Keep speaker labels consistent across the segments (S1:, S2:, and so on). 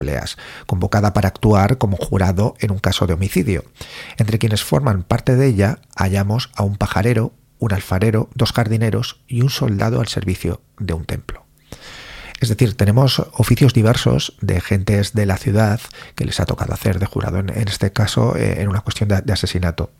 S1: asambleas, convocada para actuar como jurado en un caso de homicidio. Entre quienes forman parte de ella hallamos a un pajarero, un alfarero, 2 jardineros y un soldado al servicio de un templo. Es decir, tenemos oficios diversos de gentes de la ciudad que les ha tocado hacer de jurado, en este caso en una cuestión de asesinato.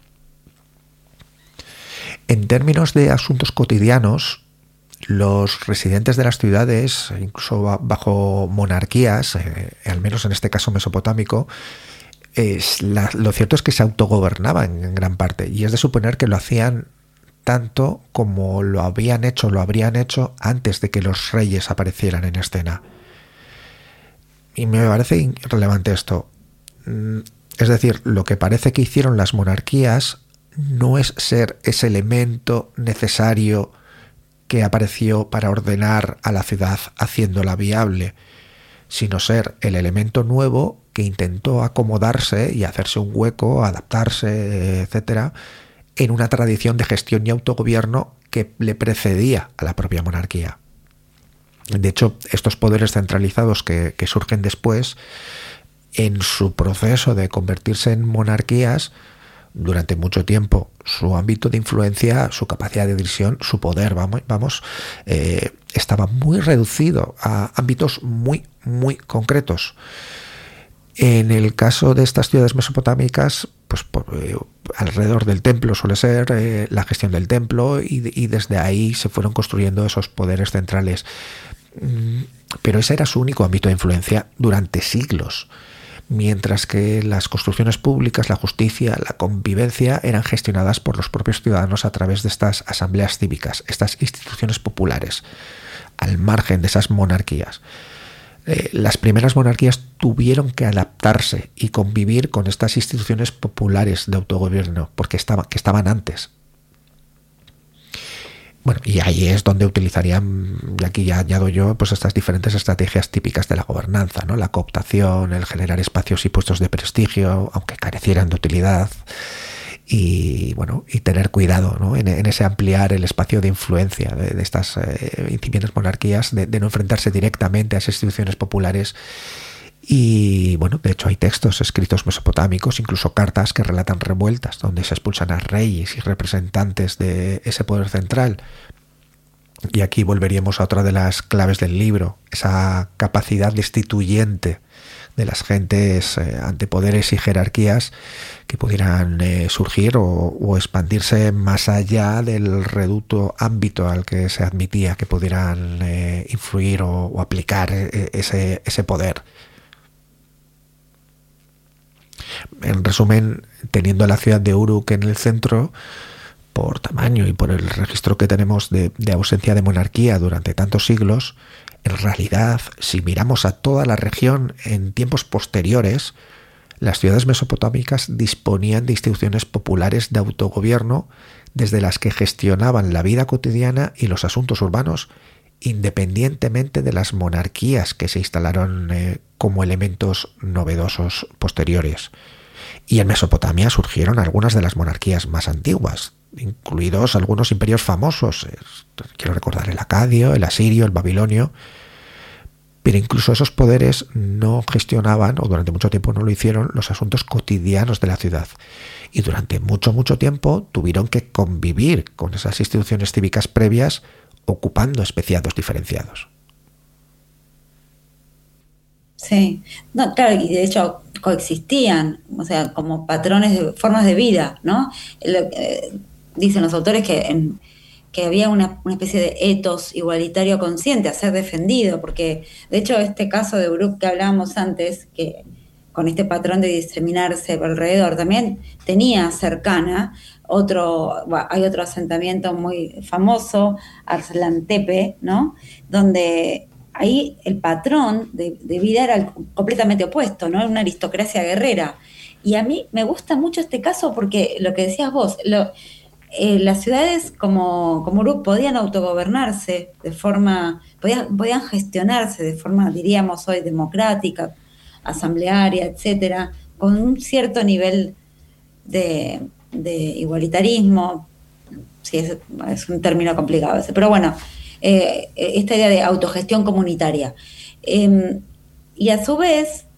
S1: En términos de asuntos cotidianos, los residentes de las ciudades, incluso bajo monarquías, al menos en este caso mesopotámico, lo cierto es que se autogobernaban en gran parte, y es de suponer que lo hacían tanto como lo habrían hecho antes de que los reyes aparecieran en escena. Y me parece relevante esto. Es decir, lo que parece que hicieron las monarquías no es ser ese elemento necesario que apareció para ordenar a la ciudad haciéndola viable, sino ser el elemento nuevo que intentó acomodarse y hacerse un hueco, adaptarse, etcétera, en una tradición de gestión y autogobierno que le precedía a la propia monarquía. De hecho, estos poderes centralizados que surgen después, en su proceso de convertirse en monarquías, durante mucho tiempo su ámbito de influencia, su capacidad de decisión, su poder, estaba muy reducido a ámbitos muy, muy concretos. En el caso de estas ciudades mesopotámicas, pues alrededor del templo suele ser la gestión del templo, y desde ahí se fueron construyendo esos poderes centrales. Pero ese era su único ámbito de influencia durante siglos, mientras que las construcciones públicas, la justicia, la convivencia eran gestionadas por los propios ciudadanos a través de estas asambleas cívicas, estas instituciones populares, al margen de esas monarquías. Las primeras monarquías tuvieron que adaptarse y convivir con estas instituciones populares de autogobierno, porque estaban antes. Bueno, y ahí es donde utilizarían, y aquí ya añado yo, pues estas diferentes estrategias típicas de la gobernanza, ¿no? La cooptación, el generar espacios y puestos de prestigio, aunque carecieran de utilidad, y bueno, y tener cuidado, ¿no? en ese ampliar el espacio de influencia de estas incipientes monarquías, de no enfrentarse directamente a esas instituciones populares. Y bueno, de hecho hay textos escritos mesopotámicos, incluso cartas que relatan revueltas donde se expulsan a reyes y representantes de ese poder central. Y aquí volveríamos a otra de las claves del libro, esa capacidad destituyente de las gentes ante poderes y jerarquías que pudieran surgir o expandirse más allá del reducto ámbito al que se admitía que pudieran influir o aplicar ese poder. En resumen, teniendo la ciudad de Uruk en el centro, por tamaño y por el registro que tenemos de ausencia de monarquía durante tantos siglos, en realidad, si miramos a toda la región en tiempos posteriores, las ciudades mesopotámicas disponían de instituciones populares de autogobierno desde las que gestionaban la vida cotidiana y los asuntos urbanos, independientemente de las monarquías que se instalaron como elementos novedosos posteriores. Y en Mesopotamia surgieron algunas de las monarquías más antiguas, incluidos algunos imperios famosos. Quiero recordar el acadio, el asirio, el babilonio. Pero incluso esos poderes no gestionaban, o durante mucho tiempo no lo hicieron, los asuntos cotidianos de la ciudad. Y durante mucho, mucho tiempo tuvieron que convivir con esas instituciones cívicas previas, ocupando especiados diferenciados.
S2: Sí, no, claro, y de hecho coexistían, o sea, como patrones de formas de vida, ¿no? Dicen los autores que había una especie de etos igualitario consciente a ser defendido, porque de hecho este caso de Uruk que hablábamos antes, que con este patrón de diseminarse por alrededor, también tenía cercana hay otro asentamiento muy famoso, Arslan Tepe, ¿no? Donde ahí el patrón de vida era completamente opuesto, ¿no? Una aristocracia guerrera. Y a mí me gusta mucho este caso porque lo que decías vos, las ciudades como Uruk podían autogobernarse de forma, podían gestionarse de forma, diríamos hoy, democrática, asamblearia, etcétera, con un cierto nivel de igualitarismo. Sí, es un término complicado ese, pero bueno, esta idea de autogestión comunitaria. Y a su vez,